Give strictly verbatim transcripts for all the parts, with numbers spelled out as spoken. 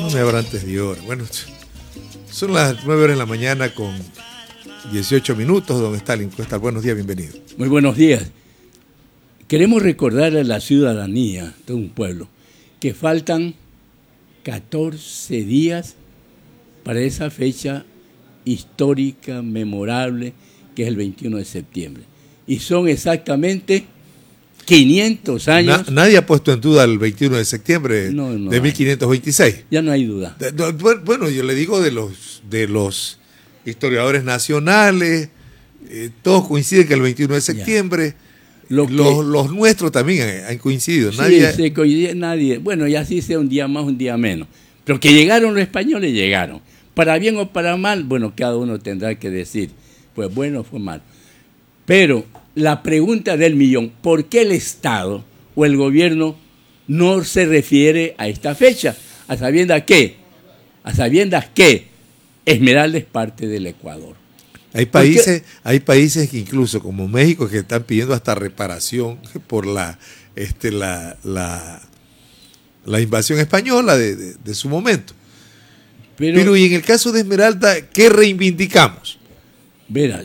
Una hora antes de hora. Bueno, son las nueve horas de la mañana con dieciocho minutos. Don Stalin Cuesta, buenos días, bienvenido. Muy buenos días. Queremos recordar a la ciudadanía de un pueblo que faltan catorce días para esa fecha histórica, memorable, que es el veintiuno de septiembre. Y son exactamente quinientos años. Na, nadie ha puesto en duda el veintiuno de septiembre no, no de mil quinientos veintiséis. Ya no hay duda. De, de, bueno, yo le digo de los, de los historiadores nacionales, eh, todos coinciden que el veintiuno de septiembre... Lo que, los, los nuestros también han coincidido. Sí, nadie, se coincide, nadie. Bueno, y así sea un día más, un día menos. Pero que llegaron los españoles, llegaron. Para bien o para mal, bueno, cada uno tendrá que decir, pues bueno, fue mal. Pero la pregunta del millón, ¿por qué el Estado o el gobierno no se refiere a esta fecha? A sabiendas que, a sabiendas que Esmeralda es parte del Ecuador. Hay países, hay países que incluso como México que están pidiendo hasta reparación por la, este, la, la, la invasión española de, de, de su momento. Pero, Pero y en el caso de Esmeralda, ¿qué reivindicamos? Verá,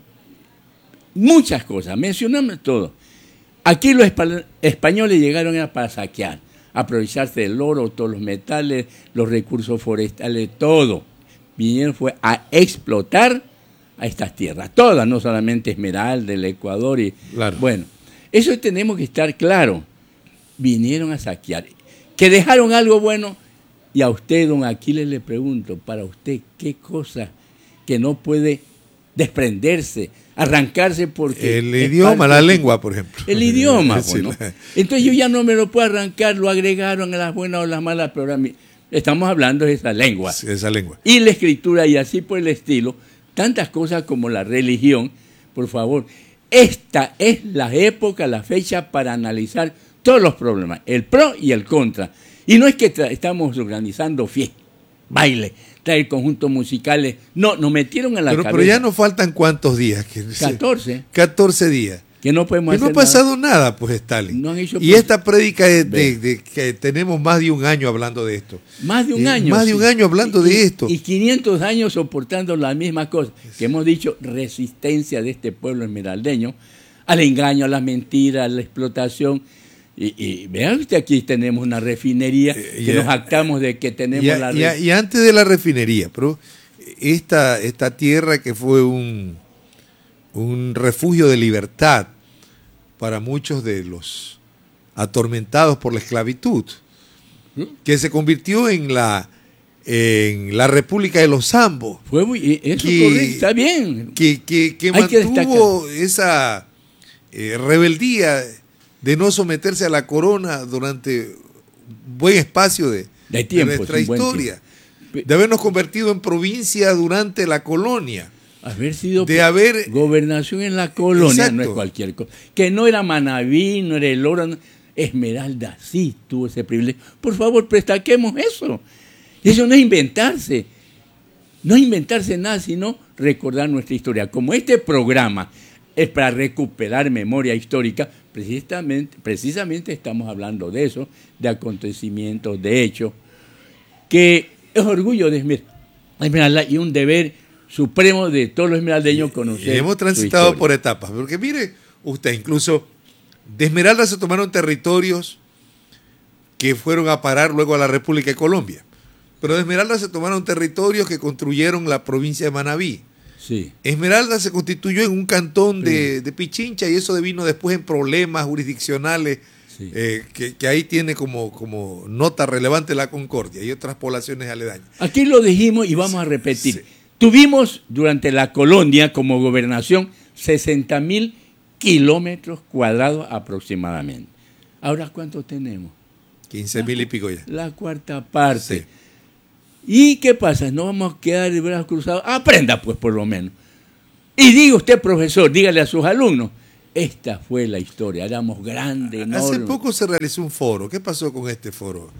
muchas cosas, mencionamos todo. Aquí los españoles llegaron era para saquear, aprovecharse del oro, todos los metales, los recursos forestales, todo. Vinieron fue a explotar a estas tierras, todas, no solamente Esmeralda, el Ecuador y claro. Bueno, eso tenemos que estar claro. Vinieron a saquear, que dejaron algo bueno. Y a usted, don Aquiles, le pregunto, para usted, ¿qué cosa que no puede desprenderse, arrancarse porque el idioma, la lengua, por ejemplo? El idioma, sí, bueno. La... Entonces yo ya no me lo puedo arrancar, lo agregaron a las buenas o las malas, pero a mí estamos hablando de esa lengua. Sí, esa lengua. Y la escritura y así por el estilo. Tantas cosas como la religión, por favor, esta es la época, la fecha para analizar todos los problemas, el pro y el contra. Y no es que estamos organizando fiestas, baile, traer conjuntos musicales, no, nos metieron a la pero, cabeza. Pero ya nos faltan cuántos días. catorce. catorce días. Que no podemos que hacer no ha pasado nada, nada pues, Stalin. No han hecho y esta prédica de, de, de que tenemos más de un año hablando de esto. Más de un eh, año. Más de sí. un año hablando y, de esto. Y quinientos años soportando la misma cosa. Que hemos dicho, resistencia de este pueblo esmeraldeño al engaño, a la mentira, a la explotación. Y, y vean usted, aquí tenemos una refinería eh, que ya, nos jactamos de que tenemos ya, la... Ya, y antes de la refinería, pero esta, esta tierra que fue un, un refugio de libertad para muchos de los atormentados por la esclavitud, que se convirtió en la en la República de los Zambos. Fue muy, eso que, correcto, está bien. Que, que, que mantuvo que esa eh, rebeldía de no someterse a la corona durante un buen espacio de, de, tiempo, de nuestra historia, de habernos convertido en provincia durante la colonia. Haber sido de haber gobernación en la colonia. Exacto. No es cualquier cosa. Que no era Manabí, no era el oro, no. Esmeralda sí tuvo ese privilegio. Por favor, destaquemos eso. Eso no es inventarse. No es inventarse nada, sino recordar nuestra historia. Como este programa es para recuperar memoria histórica, precisamente, precisamente estamos hablando de eso, de acontecimientos, de hechos, que es orgullo de Esmeralda y un deber supremo de todos los esmeraldeños conocer. Y hemos transitado por etapas, porque mire usted, incluso de Esmeralda se tomaron territorios que fueron a parar luego a la República de Colombia, pero de Esmeralda se tomaron territorios que construyeron la provincia de Manabí. Sí. Esmeralda se constituyó en un cantón de, sí. de Pichincha y eso devino después en problemas jurisdiccionales, sí. eh, que, que ahí tiene como, como nota relevante la Concordia y otras poblaciones aledañas. Aquí lo dijimos y vamos a repetir. Sí. Tuvimos durante la colonia como gobernación sesenta mil kilómetros cuadrados aproximadamente. Ahora, ¿cuánto tenemos? quince mil y pico ya. La cuarta parte. Sí. ¿Y qué pasa? ¿No vamos a quedar de brazos cruzados? Aprenda pues por lo menos. Y diga usted, profesor, dígale a sus alumnos, esta fue la historia, éramos grandes, enormes. Hace poco se realizó un foro. ¿Qué pasó con este foro?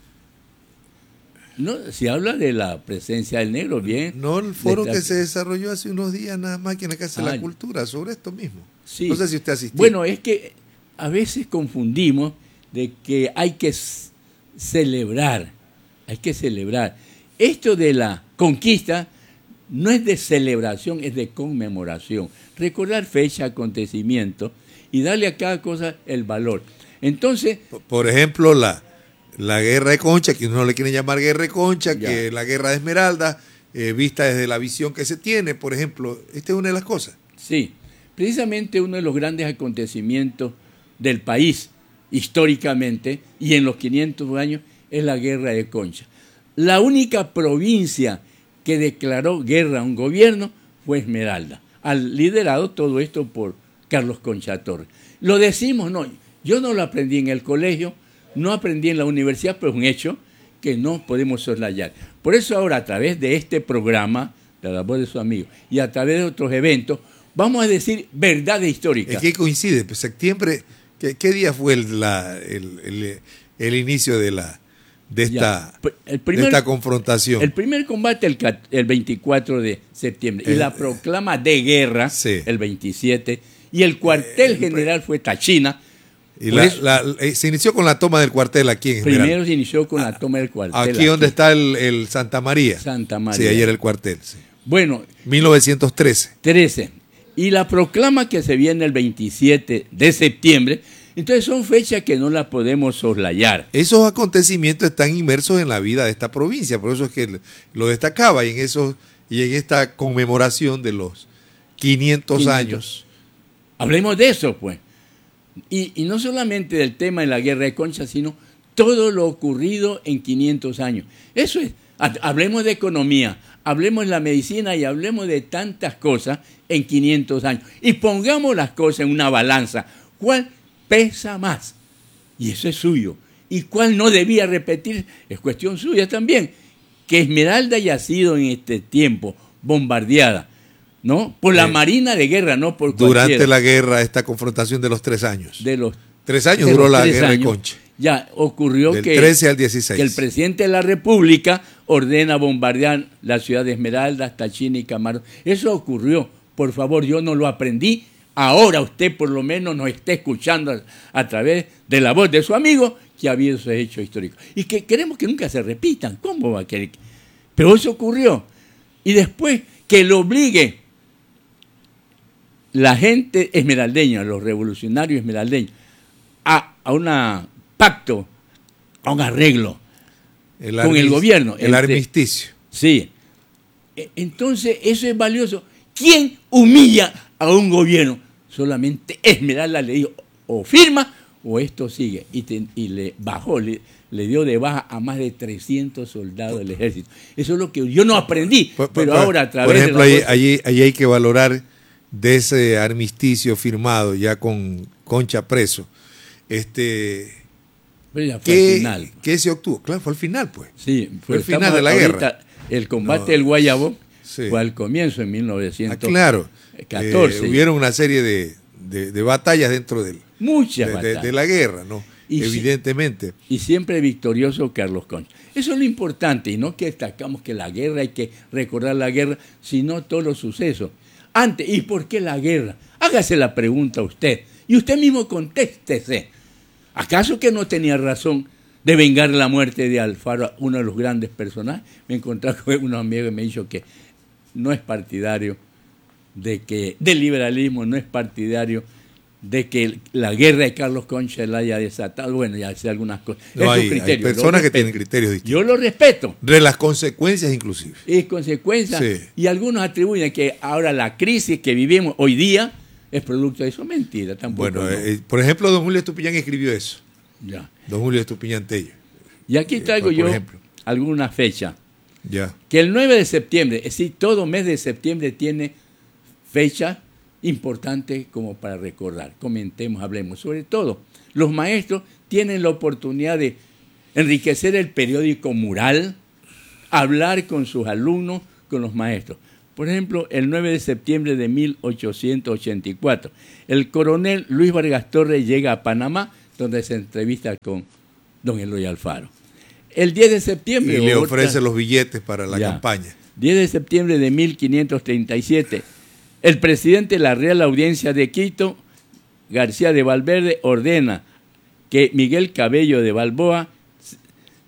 No, si habla de la presencia del negro, bien. No, el foro que se desarrolló hace unos días nada más aquí en la Casa de la Cultura sobre esto mismo. Sí. No sé si usted asistió. Bueno, es que a veces confundimos de que hay que celebrar hay que celebrar. Esto de la conquista no es de celebración, es de conmemoración. Recordar fecha, acontecimiento y darle a cada cosa el valor. Entonces, por ejemplo, la, la guerra de Concha, que uno le quiere llamar guerra de Concha, ya. que la guerra de Esmeralda, eh, vista desde la visión que se tiene, por ejemplo, esta es una de las cosas. Sí, precisamente uno de los grandes acontecimientos del país, históricamente, y en los quinientos años, es la guerra de Concha. La única provincia que declaró guerra a un gobierno fue Esmeralda, al liderado todo esto por Carlos Concha Torres. Lo decimos, no, yo no lo aprendí en el colegio, no aprendí en la universidad, pero es un hecho que no podemos soslayar. Por eso ahora, a través de este programa, de la voz de su amigo, y a través de otros eventos, vamos a decir verdades históricas. ¿En qué coincide? Pues septiembre, ¿qué, qué día fue el, la, el, el, el inicio de la de esta, el primer, de esta confrontación? El primer combate el, el veinticuatro de septiembre, eh, y la proclama de guerra sí. el veintisiete, y el cuartel eh, general fue Táchina. Y la, eso, la, se inició con la toma del cuartel aquí en Primero general. se inició con la toma del cuartel. Aquí, aquí. donde está el, el Santa María. Santa María. Sí, ahí era el cuartel. Sí. Bueno. mil novecientos trece. trece. Y la proclama que se viene el veintisiete de septiembre. Entonces son fechas que no las podemos soslayar. Esos acontecimientos están inmersos en la vida de esta provincia, por eso es que lo destacaba, y en, esos, y en esta conmemoración de los quinientos, quinientos años. Hablemos de eso, pues. Y, y no solamente del tema de la guerra de Concha, sino todo lo ocurrido en quinientos años. Eso es, hablemos de economía, hablemos de la medicina y hablemos de tantas cosas en quinientos años. Y pongamos las cosas en una balanza. ¿Cuál pesa más? Y eso es suyo. ¿Y cuál no debía repetir? Es cuestión suya también. Que Esmeralda haya sido en este tiempo bombardeada, ¿no? Por la eh, Marina de Guerra, no por Durante cualquiera. la guerra, esta confrontación de los tres años. De los tres años duró la guerra años, de Concha. Ya ocurrió Del que, trece al dieciséis. que el presidente de la República ordena bombardear la ciudad de Esmeralda, Táchina y Camarón. Eso ocurrió. Por favor, yo no lo aprendí. Ahora usted por lo menos nos está escuchando a, a través de la voz de su amigo que ha habido esos hechos históricos. Y que queremos que nunca se repitan. ¿Cómo va a querer? Pero eso ocurrió. Y después que lo obligue la gente esmeraldeña, los revolucionarios esmeraldeños, a, a un pacto, a un arreglo el con el gobierno. El entre, armisticio. Sí. Entonces, eso es valioso. ¿Quién humilla a un gobierno? Solamente Esmeralda le dijo, o firma o esto sigue. Y, te, y le bajó, le, le dio de baja a más de trescientos soldados del ejército. Eso es lo que yo no aprendí, por, pero por, ahora a través por ejemplo, de la allí, allí, allí hay que valorar de ese armisticio firmado ya con Concha preso. Este, pero ya fue ¿qué, al final. ¿Qué se obtuvo? Claro, fue al final, pues. Sí, fue el final de la guerra. El combate no, del Guayabo sí. fue al comienzo en mil novecientos catorce. Ah, claro. Eh, hubieron una serie de, de, de batallas dentro del, Muchas de, batallas. De, de la guerra, ¿no? Y evidentemente. Si, y siempre victorioso Carlos Concha. Eso es lo importante, y no que destacamos que la guerra hay que recordar la guerra, sino todos los sucesos. Antes, ¿y por qué la guerra? Hágase la pregunta usted, y usted mismo contéstese. ¿Acaso que no tenía razón de vengar la muerte de Alfaro, uno de los grandes personajes? Me encontré con un amigo que me dijo que no es partidario de que del liberalismo, no es partidario de que la guerra de Carlos Concha la haya desatado. Bueno, ya sé algunas cosas. No, hay, hay personas que tienen criterios distintos. Yo lo respeto. De las consecuencias inclusive. Y consecuencias. Sí. Y algunos atribuyen que ahora la crisis que vivimos hoy día es producto de eso. Mentira, tampoco. Bueno, no. eh, por ejemplo, don Julio Estupiñán escribió eso. Ya. Don Julio Estupiñán Tello. Y aquí traigo eh, por, por yo ejemplo. alguna fecha. Ya. Que el nueve de septiembre, es decir, todo mes de septiembre tiene fecha importante como para recordar. Comentemos, hablemos. Sobre todo, los maestros tienen la oportunidad de enriquecer el periódico mural, hablar con sus alumnos, con los maestros. Por ejemplo, el nueve de septiembre de mil ochocientos ochenta y cuatro, el coronel Luis Vargas Torres llega a Panamá, donde se entrevista con don Eloy Alfaro. El diez de septiembre... Y le otra, ofrece los billetes para la ya, campaña. diez de septiembre de mil quinientos treinta y siete, el presidente de la Real Audiencia de Quito, García de Valverde, ordena que Miguel Cabello de Balboa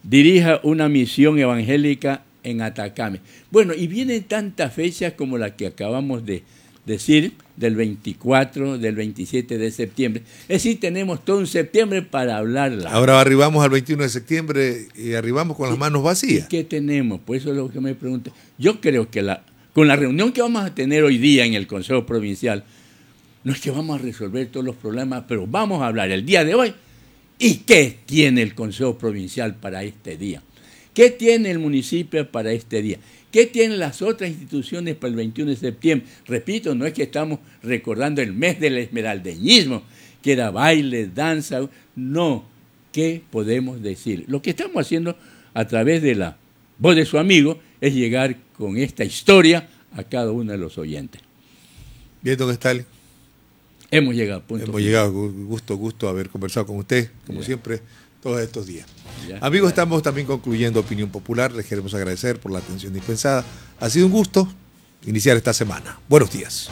dirija una misión evangélica en Atacama. Bueno, y vienen tantas fechas como la que acabamos de decir, del veinticuatro, del veintisiete de septiembre. Es decir, tenemos todo un septiembre para hablarla. Ahora arribamos al veintiuno de septiembre y arribamos con las manos vacías. ¿Y qué tenemos? Pues eso es lo que me pregunto. Yo creo que la, con la reunión que vamos a tener hoy día en el Consejo Provincial, no es que vamos a resolver todos los problemas, pero vamos a hablar el día de hoy. ¿Y qué tiene el Consejo Provincial para este día? ¿Qué tiene el municipio para este día? ¿Qué tienen las otras instituciones para el veintiuno de septiembre? Repito, no es que estamos recordando el mes del esmeraldeñismo, que era baile, danza. No, ¿qué podemos decir? Lo que estamos haciendo a través de la voz de su amigo es llegar con esta historia a cada uno de los oyentes. Bien, don Stalin. Hemos llegado a punto. Hemos final. llegado, gusto, gusto haber conversado con usted, como ya. siempre, todos estos días. Ya, Amigos, ya. estamos también concluyendo Opinión Popular. Les queremos agradecer por la atención dispensada. Ha sido un gusto iniciar esta semana. Buenos días.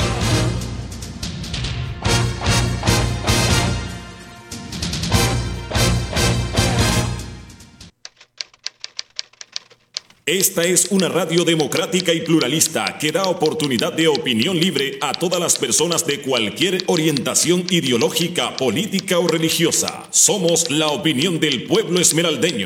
Esta es una radio democrática y pluralista que da oportunidad de opinión libre a todas las personas de cualquier orientación ideológica, política o religiosa. Somos la opinión del pueblo esmeraldeño.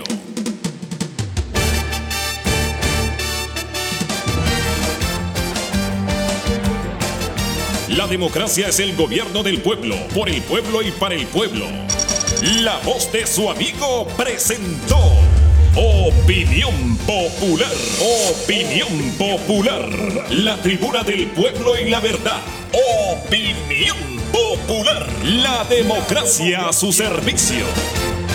La democracia es el gobierno del pueblo, por el pueblo y para el pueblo. La voz de su amigo presentó Opinión Popular. Opinión Popular. La tribuna del pueblo y la verdad. Opinión Popular. La democracia a su servicio.